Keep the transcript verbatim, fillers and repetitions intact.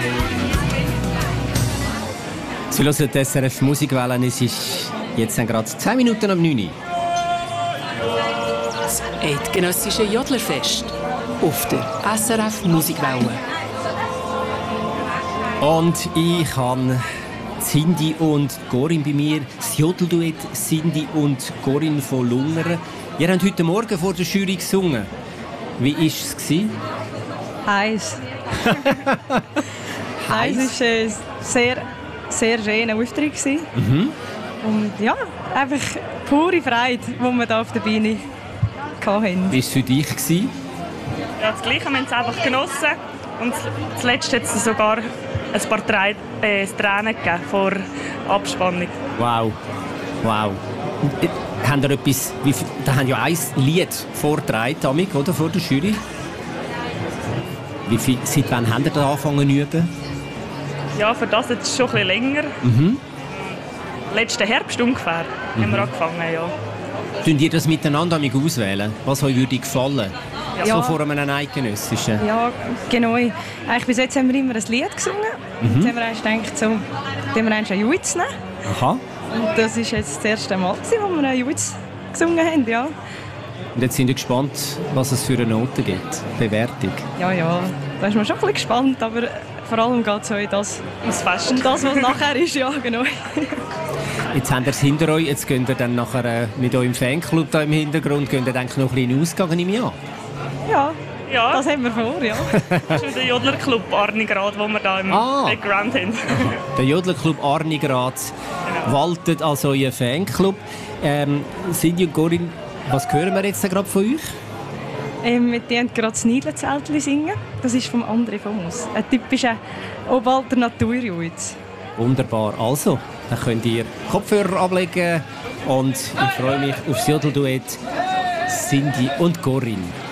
Sie hören die S R F Musikwellen. Es ist jetzt gerade zehn Minuten ab neun Uhr. Das eidgenössische Jodlerfest auf der S R F Musikwelle. Und ich habe Cindy und Corinne bei mir, das Jodelduett Cindy und Corinne von Lungern. Ihr habt heute Morgen vor der Jury gesungen. Wie war es? Heiß. Heiß war ein sehr, sehr schöner Auftritt. Mhm. Und ja, einfach pure Freude, die wir hier auf der Bühne hatten. Wie war es für dich? Ja, das Gleiche, wir haben es einfach genossen. Und zuletzt hat es sogar ein paar Tränen, äh, Tränen gegeben vor Abspannung. Wow, wow. Haben ihr etwas, wie, da haben ja ein Lied vorgetragen, oder, vor der Jury. Wie viel, seit wann habt ihr da angefangen zu üben? Ja, für das jetzt schon ein bisschen länger. Mhm. Letzten Herbst ungefähr mhm. haben wir angefangen, ja. Könnt ihr das miteinander auswählen, was euch würde gefallen? Ja. So vor einem eidgenössischen? Ja, genau. Eigentlich bis jetzt haben wir immer ein Lied gesungen. Mhm. Jetzt haben wir eigentlich gedacht, so, haben wir einen Juiz nehmen. Aha. Und das war jetzt das erste Mal, als wir einen Juiz gesungen haben, ja. Und jetzt sind wir gespannt, was es für eine Note gibt. Bewertung. Ja, ja. Da ist man schon ein bisschen gespannt, aber vor allem geht es um das, ums Fest. Um das, was nachher ist, ja, genau. Jetzt habt ihr es hinter euch, jetzt geht ihr dann nachher äh, mit eurem Fanclub da im Hintergrund, geht ihr dann noch ein bisschen Ausgang, nehme ich an? Ja, ja, das haben wir vor, ja. Das ist der Jodlerclub Arnigrad, den wir hier im ah, Background haben. Der Jodlerclub Arnigrad genau. Waltet als euer Fanclub. Ähm, Cindy und Corinne, was hören wir jetzt gerade von euch? Ähm, wir singen gerade das Nidlenzeltli singen. Das ist vom André Fomus. Ein typischer Obalter Naturjuiz. Wunderbar. Also, dann könnt ihr Kopfhörer ablegen und ich freue mich auf das Jodelduett Cindy und Corinne.